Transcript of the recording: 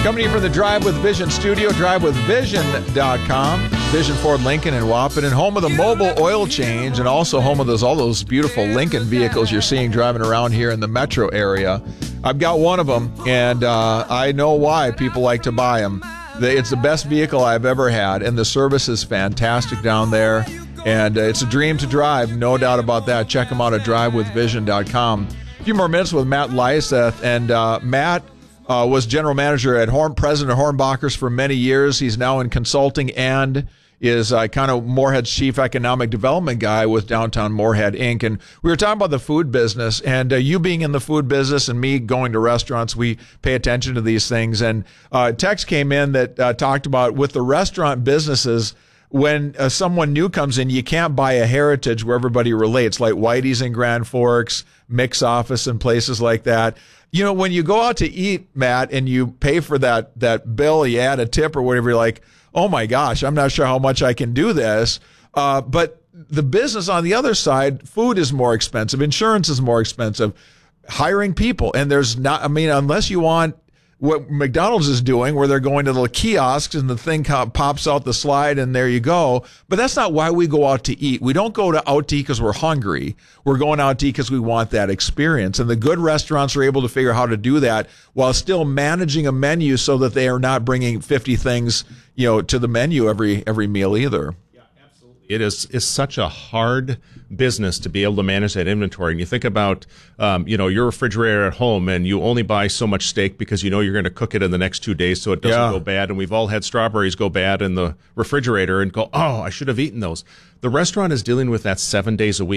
Coming to you from the Drive with Vision studio, drivewithvision.com. Vision Ford Lincoln in Waupun, and home of the mobile oil change, and also home of all those beautiful Lincoln vehicles you're seeing driving around here in the metro area. I've got one of them, and I know why people like to buy them. It's the best vehicle I've ever had, and the service is fantastic down there. And it's a dream to drive, no doubt about that. Check them out at drivewithvision.com. A few more minutes with Matt Lyseth, and Matt was general manager at President Hornbachers for many years. He's now in consulting and is kind of Moorhead's chief economic development guy with Downtown Moorhead, Inc. And we were talking about the food business, and you being in the food business and me going to restaurants, we pay attention to these things. And text came in that talked about with the restaurant businesses, when someone new comes in, you can't buy a heritage where everybody relates, like Whitey's in Grand Forks, Mix Office, and places like that. You know, when you go out to eat, Matt, and you pay for that bill, you add a tip or whatever, you're like, oh my gosh, I'm not sure how much I can do this. But the business on the other side, food is more expensive, insurance is more expensive, hiring people. And there's not, I mean, unless you want what McDonald's is doing, where they're going to the kiosks and the thing pops out the slide and there you go. But that's not why we go out to eat. We don't go out to eat because we're hungry. We're going out to eat because we want that experience. And the good restaurants are able to figure out how to do that while still managing a menu so that they are not bringing 50 things, to the menu every meal either. It is such a hard business to be able to manage that inventory. And you think about, your refrigerator at home, and you only buy so much steak because you're going to cook it in the next 2 days so it doesn't go bad. And we've all had strawberries go bad in the refrigerator and go, oh, I should have eaten those. The restaurant is dealing with that 7 days a week.